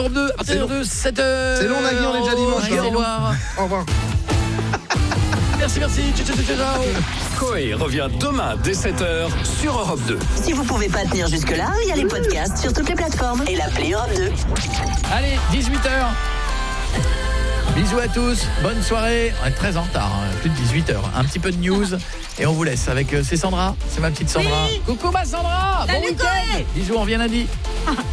2 à partir de 7h. C'est long, Nagui, on est déjà dimanche. Au revoir. Au revoir. Merci. Ciao. Coé revient demain dès 7h sur Europe 2. Si vous pouvez pas tenir jusque-là, il y a les podcasts sur toutes les plateformes et l'appli Europe 2. Allez, 18h. Bisous à tous, bonne soirée. On est très en retard, plus de 18h. Un petit peu de news et on vous laisse avec c'est Sandra, c'est ma petite Sandra. Oui. Coucou ma Sandra. Salut, bon week-end. Coé. Bisous, on revient lundi.